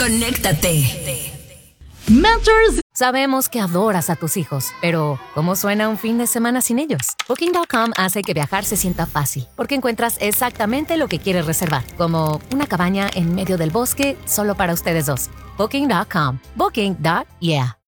Conéctate. Mentors. Sabemos que adoras a tus hijos, pero ¿cómo suena un fin de semana sin ellos? Booking.com hace que viajar se sienta fácil, porque encuentras exactamente lo que quieres reservar, como una cabaña en medio del bosque solo para ustedes dos. Booking.com. Booking.yeah.